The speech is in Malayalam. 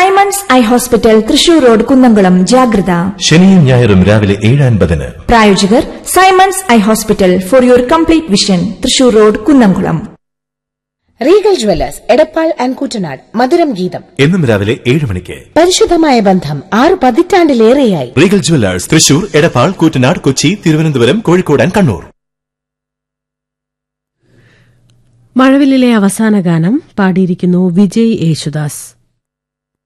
Symons eye hospital, Thrissur road, Kunnamkulam. ജാഗ്രത. ശനിയും ഞായറും രാവിലെ 7:50. പ്രായോജകർ Symons eye hospital, for your complete vision, Thrissur road, Kunnamkulam. Regal Jewellers, Edappal and Kuttanad. മധുരം ഗീതം എന്നും രാവിലെ 7 മണിക്ക്. പരിശുദ്ധമായ ബന്ധം 6 പതിറ്റാണ്ടിലേറെയായി. Regal Jewellers, Thrissur, Edappal, Koottanad, Kochi, Thiruvananthapuram, Kozhikode and Kannur. മഴവില്ലിലെ അവസാന ഗാനം പാടിയിരിക്കുന്നു വിജയ് യേശുദാസ്.